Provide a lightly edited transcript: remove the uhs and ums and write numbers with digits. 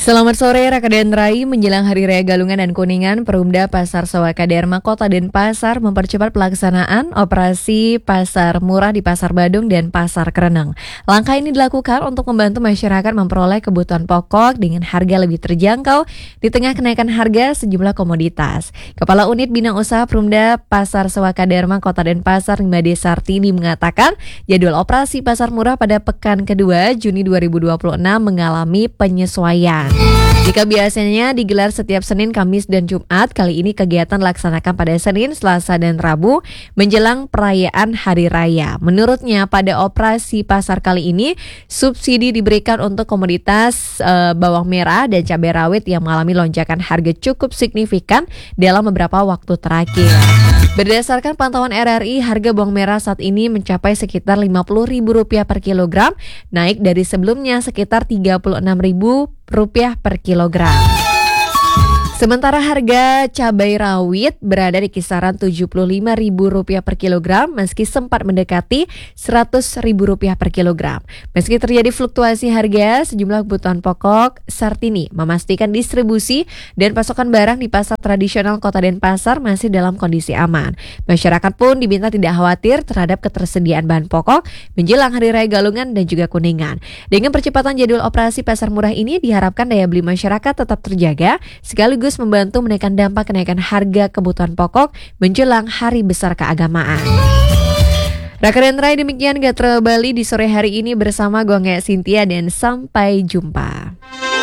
Selamat sore Raka dan Rai. Menjelang Hari Raya Galungan dan Kuningan, Perumda Pasar Sewaka Dharma Kota Denpasar mempercepat pelaksanaan operasi pasar murah di Pasar Badung dan Pasar Kereneng. Langkah ini dilakukan untuk membantu masyarakat memperoleh kebutuhan pokok dengan harga lebih terjangkau di tengah kenaikan harga sejumlah komoditas. Kepala Unit Bina Usaha Perumda Pasar Sewaka Dharma Kota Denpasar, Nimade Sartini, mengatakan jadwal operasi pasar murah pada pekan kedua Juni 2026 mengalami penyesuaian. Jika biasanya digelar setiap Senin, Kamis, dan Jumat, kali ini kegiatan dilaksanakan pada Senin, Selasa, dan Rabu menjelang perayaan Hari Raya. Menurutnya, pada operasi pasar kali ini, subsidi diberikan untuk komoditas bawang merah dan cabai rawit yang mengalami lonjakan harga cukup signifikan dalam beberapa waktu terakhir. Berdasarkan pantauan RRI, harga bawang merah saat ini mencapai sekitar Rp50.000 per kilogram, naik dari sebelumnya sekitar Rp36.000 per kilogram. Sementara harga cabai rawit berada di kisaran Rp75.000 per kilogram meski sempat mendekati Rp100.000 per kilogram. Meski terjadi fluktuasi harga, sejumlah kebutuhan pokok, Sartini memastikan distribusi dan pasokan barang di pasar tradisional Kota Denpasar masih dalam kondisi aman. Masyarakat pun diminta tidak khawatir terhadap ketersediaan bahan pokok menjelang Hari Raya Galungan dan juga Kuningan. Dengan percepatan jadwal operasi pasar murah ini diharapkan daya beli masyarakat tetap terjaga, sekaligus membantu menekan dampak kenaikan harga kebutuhan pokok menjelang hari besar keagamaan. Raka dan Rai, demikian Gatra Bali di sore hari ini bersama Gonge Cynthia dan sampai jumpa.